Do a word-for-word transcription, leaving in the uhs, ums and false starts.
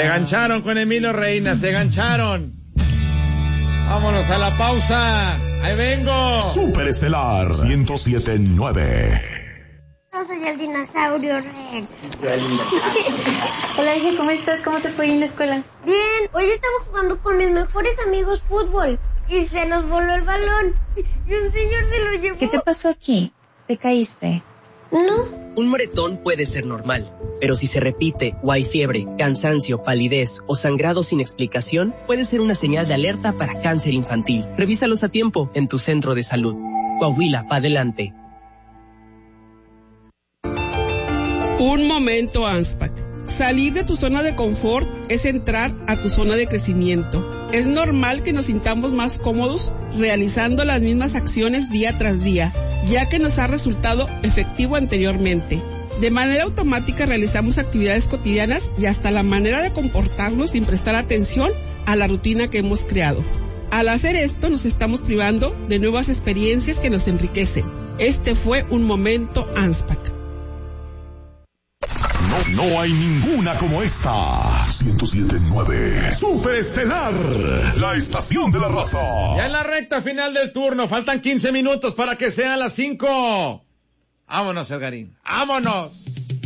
gancharon con Emilio Reina, se gancharon. Vámonos a la pausa. Ahí vengo. Superestelar ciento siete punto nueve. Yo soy el dinosaurio Rex. Hola, hija, ¿cómo estás? ¿Cómo te fue en la escuela? Bien, hoy estaba jugando con mis mejores amigos fútbol y se nos voló el balón y un señor se lo llevó. ¿Qué te pasó aquí? ¿Te caíste? No. Un moretón puede ser normal, pero si se repite o hay fiebre, cansancio, palidez o sangrado sin explicación, puede ser una señal de alerta para cáncer infantil. Revísalos a tiempo en tu centro de salud. Coahuila, pa' adelante. Un momento, ANSPAC. Salir de tu zona de confort es entrar a tu zona de crecimiento. Es normal que nos sintamos más cómodos realizando las mismas acciones día tras día, ya que nos ha resultado efectivo anteriormente. De manera automática realizamos actividades cotidianas y hasta la manera de comportarnos sin prestar atención a la rutina que hemos creado. Al hacer esto nos estamos privando de nuevas experiencias que nos enriquecen. Este fue un momento ANSPAC. No, no hay ninguna como esta. ciento siete punto nueve. Superestelar, la estación de la raza. Ya en la recta final del turno, faltan quince minutos para que sean las cinco. Vámonos, Edgarín, vámonos.